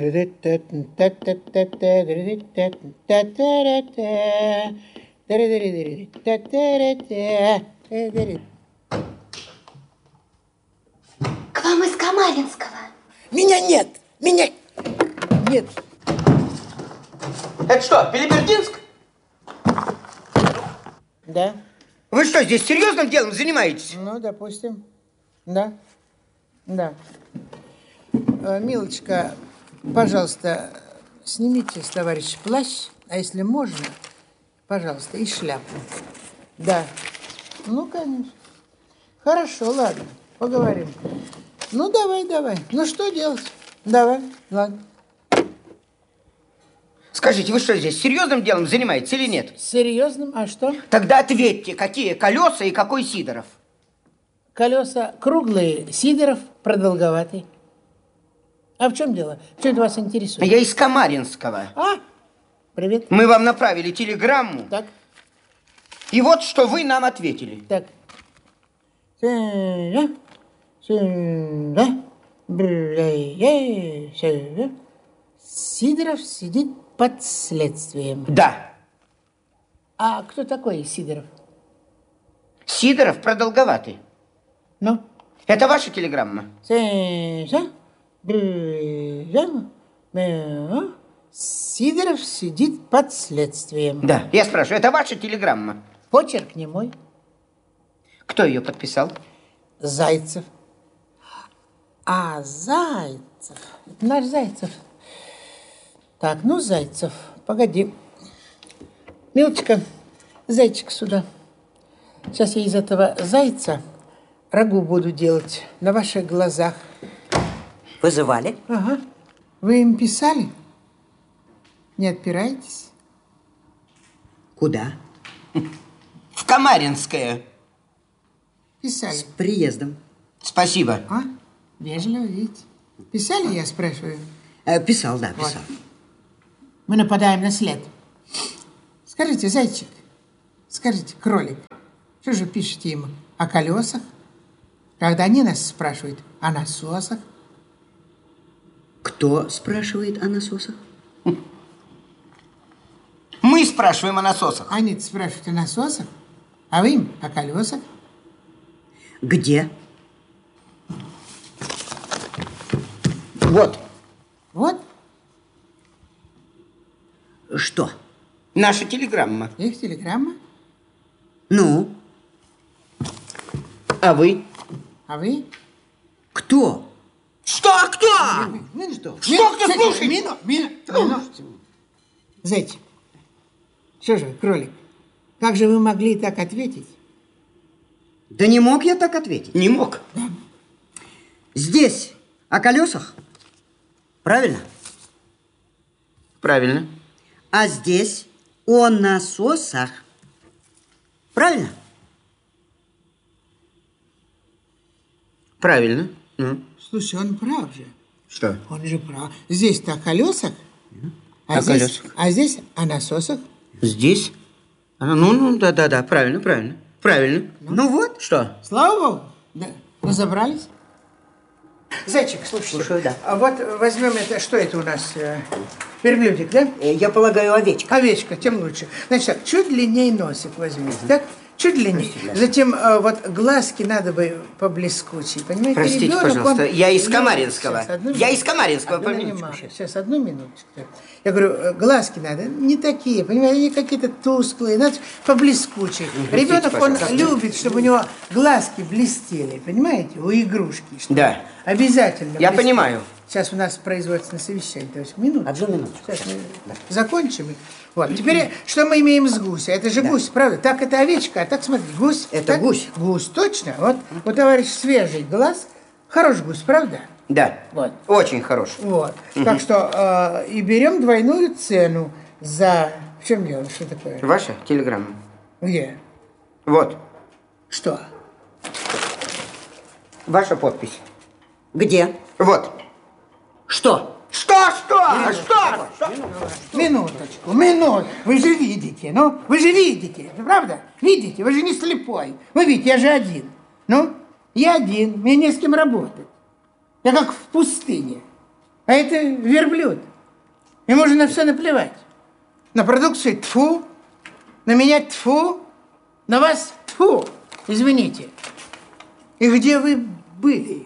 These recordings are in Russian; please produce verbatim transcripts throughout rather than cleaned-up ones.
К вам из Камаринского. Меня нет! Меня нет! Это что, Белибердинск? Да. Вы что, здесь серьезным делом занимаетесь? Ну, допустим. Да. Да. Э, Милочка, пожалуйста, снимите с товарища плащ, а если можно, пожалуйста, и шляпу. Да. Ну, конечно. Хорошо, ладно, поговорим. Ну, давай, давай. Ну, что делать? Давай, ладно. Скажите, вы что, здесь серьезным делом занимаетесь или нет? Серьезным? А что? Тогда ответьте, какие колеса и какой Сидоров? Колеса круглые, Сидоров продолговатый. А в чем дело? В чем это вас интересует? Я из Камаринского. А, привет. Мы вам направили телеграмму. Так. И вот что вы нам ответили. Так. Сюда, сюда, бле, сюда. Сидоров сидит под следствием. Да. А кто такой Сидоров? Сидоров продолговатый. Ну? Это ваша телеграмма? Сюда, бле, бле. Сидоров сидит под следствием. Да. Я спрашиваю, это ваша телеграмма? Почерк не мой. Кто ее подписал? Зайцев. А, Зайцев. Это наш Зайцев. Так, ну, Зайцев, погоди. Милочка, зайчик сюда. Сейчас я из этого зайца рагу буду делать на ваших глазах. Вызывали? Ага. Вы им писали? Не отпираетесь? Куда? В Камаринское. Писали. С приездом. Спасибо. А? Вежливо, видите? Писали, я спрашиваю? Э, писал, да, Вот. писал. Мы нападаем на след. Скажите, зайчик, скажите, кролик, что же пишете ему о колесах, когда они нас спрашивают о насосах? Кто спрашивает о насосах? Мы спрашиваем о насосах. Они спрашивают о насосах, а вы им о колесах. Где? Вот. Вот Что? Наша телеграмма. их телеграмма. Ну? А вы? А вы? Кто? Что? Кто? Ну что? Что кто слушает? Мину, мину, мину. Зайчик, что же, кролик, как же вы могли так ответить? Да не мог я так ответить. Не мог. Здесь о колесах? Правильно? Правильно. А здесь о насосах? Правильно? Правильно. Ну. Слушай, он прав же. Что? Он же прав. Здесь-то о колесах, а, О здесь, колесах. а здесь о насосах. Здесь? А, ну, ну, да, да, да, правильно, правильно. Правильно. Ну, Ну вот. Что? Слава Богу, да, разобрались. Зайчик, слушайте, Слушаю, да. а вот возьмем это, что это у нас, э, верблюдик, да? Э, Я полагаю, овечка. Овечка, тем лучше. Значит, так, чуть длиннее носик возьмите, так? Чуть длиннее. Затем э, вот глазки надо бы поблескучие, понимаете? Простите, Ребенок, пожалуйста, он- я из Ну, Камаринского. сейчас, одну Я минуту. из Камаринского, Одну по минуточку минуту. сейчас. Сейчас, одну минуточку. Я говорю, э, глазки надо не такие, понимаете, они какие-то тусклые, надо поблескучие. Ребенок, он пожалуйста. любит, чтобы у него глазки блестели, понимаете, у игрушки. чтобы Да. Обязательно. Я блестели. понимаю. Сейчас у нас производственное совещание. То есть минуту. Одну минуточку. Сейчас мы закончим. Вот. Теперь, что мы имеем с гуся? Это же гусь, правда? Так это овечка, а так смотри, гусь. Это так? гусь. Гусь, точно. Вот у товарища свежий глаз. Хороший гусь, правда? Да. Вот. Очень хорош. Вот. Так что э, и берем двойную цену за... В чем дело? Что такое? Ваша телеграмма? Где? Вот. Что? Ваша подпись. Где? Вот. Что? Что, что? А что? Что? Минуточку, минут. Вы же видите, ну, вы же видите, правда? Видите, вы же не слепой. Вы видите, я же один. Ну, я один, мне не с кем работать. Я как в пустыне. А это верблюд. Ему же на все наплевать. На продукцию тьфу, на меня тьфу, на вас тьфу. Извините. И где вы были?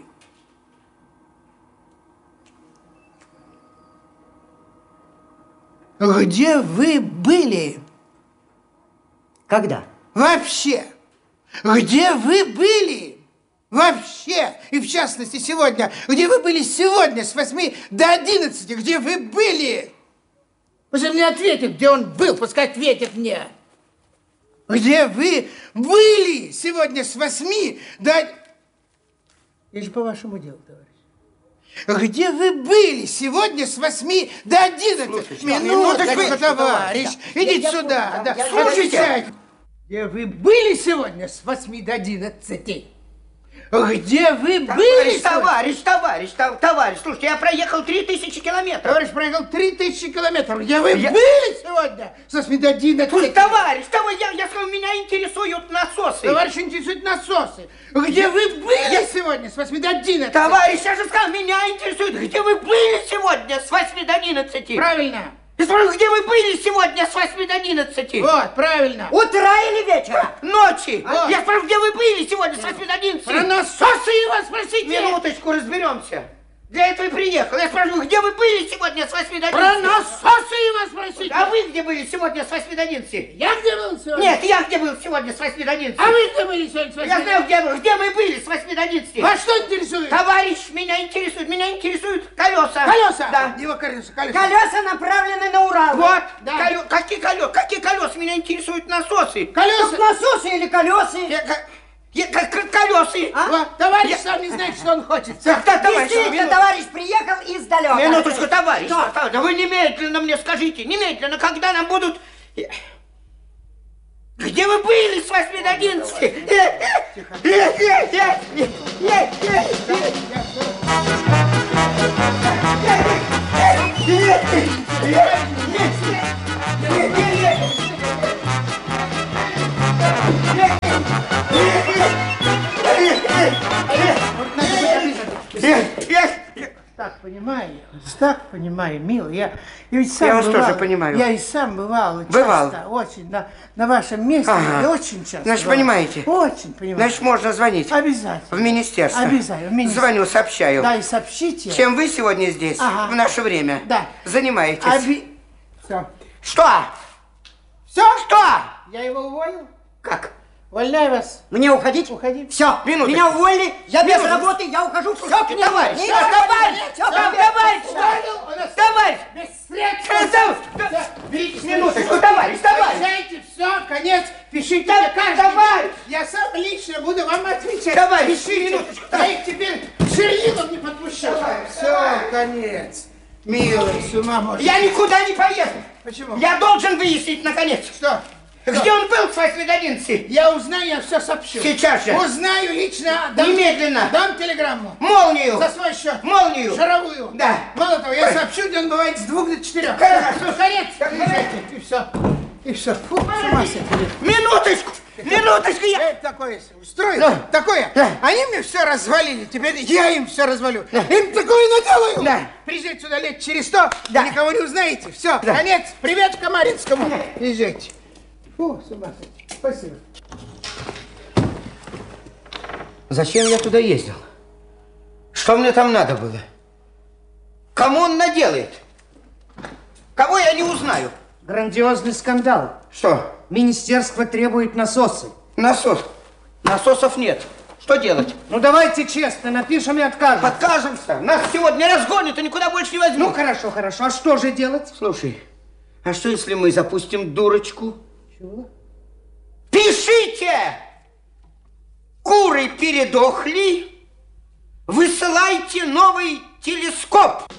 Где вы были? Когда? Вообще. Где вы были? Вообще. И в частности сегодня. Где вы были сегодня с восьми до одиннадцати? Где вы были? Пусть он мне ответит, где он был. Пускай ответит мне. Где вы были сегодня с восьми до... Я же по вашему делу, товарищ. Где вы были сегодня с восьми до одиннадцати? Минуточку, товарищ. Идите я, сюда. Я, да. я, Слушайте. Где вы были сегодня с восьми до одиннадцати? Где вы были? Товарищ, товарищ, товарищ, товарищ, слушайте, я проехал три тысячи километров. Товарищ проехал три тысячи километров. Где вы я... были сегодня с восьми до одиннадцати? Слушай, товарищ, товарищ, я, я сказал, меня интересуют насосы. Товарищ интересуют насосы. Где я... вы были я... сегодня с восьми до одиннадцати? Товарищ, я же сказал, меня интересует, где вы были сегодня с восьми до одиннадцати? Правильно. Я спрашиваю, где вы были сегодня с восьми до одиннадцати? Вот, правильно. Утра или вечера? Ночи. Вот. Я спрашиваю, где вы были сегодня с восьми до одиннадцати? Про насосы его спросите. Минуточку, разберемся. Для этого и приехал. Я спрашиваю, где вы были сегодня с восьми до одиннадцати? Про насосы его спросите. А вы где были сегодня с восьми до одиннадцати? Я где был сегодня? Нет, я где был сегодня с восьми до одиннадцати? А вы где были сегодня с восьми? Я знаю, где был. Где вы были с восьми до одиннадцати? Вас что интересует? Товарищ, меня интересует. Меня интересуют колеса. Колеса? Да. Его колеса, колеса. Колеса направлены на Урал. Вот. Да. Колё... Какие колеса? Какие колеса? Меня интересуют насосы. Колеса. Так насосы или колеса? Я, я, как колесы. А? Вот, товарищ Я... сам не знает, что он хочет. Так, так, товарищ, Действительно, минуту. товарищ приехал издалека. Минуточку, товарищ. Что? Товарищ, да вы немедленно мне скажите, немедленно, когда нам будут... Где вы были с восьми до одиннадцати? Так понимаю, так понимаю, милый. Я, я ведь сам Я вас бывал, тоже понимаю. Я и сам бывал. Бывал. Часто, очень на, на вашем месте. Ага. Я очень часто. Значит, бывал. понимаете? Очень понимаю. Значит, можно звонить. Обязательно. В министерство. Обязательно. В министерство. Звоню, сообщаю. Да, и сообщите. Чем вы сегодня здесь, Ага. в наше время, да. занимаетесь? Оби... Все. Что? Все? Что? Я его уволил? Как? Увольняю вас. Мне уходить? Уходи. Все, Минуточку. меня уволили, я без Минуточку. работы, я ухожу. Все, Товарищ, товарищ, Нет, товарищ, всё, товарищ, Уволил, товарищ, без средств. Товарищ, Берите минуточку, товарищ, товарищ. Кончайте, все, конец. Пишите Да, мне каждый товарищ. день. Я сам лично буду вам отвечать. Товарищ, Пишите. минуточку, Я их теперь Шерлином не подпущу. Все, конец. Милый, с ума можешь. Я никуда не поеду. Почему? Я должен выяснить, наконец. Что? Где он был с восьми до одиннадцати? Я узнаю, я все сообщу. Сейчас же. Узнаю лично. Дам, Немедленно. Дам телеграмму. Молнию. За свой счет. Молнию. Шаровую. Да. Мало того, я сообщу, где он бывает с двух до четырех. Хорошо. Конец. Езжайте. И все. И все. Фу, с ума сойти. Минуточку. Минуточку. Я... Это такое устроил. Да. Такое. Да. Они мне все развалили. Теперь я им все развалю. Да. Им такое наделаю. Да. Приезжайте сюда лет через сто. Да. Вы никого не узнаете. Все. Да. Конец. Привет Камаринскому. Езжайте. Фу, с ума сойти. Спасибо. Зачем я туда ездил? Что мне там надо было? Кому он наделает? Кого я не узнаю? Грандиозный скандал. Что? Министерство требует насосы. Насос. Насосов нет. Что делать? Ну давайте честно, напишем и откажем. Подкажемся. Нас сегодня разгонят и никуда больше не возьмут. Ну хорошо, хорошо. А что же делать? Слушай, а что если мы запустим дурочку? Чего? Пишите! Куры передохли. Высылайте новый телескоп.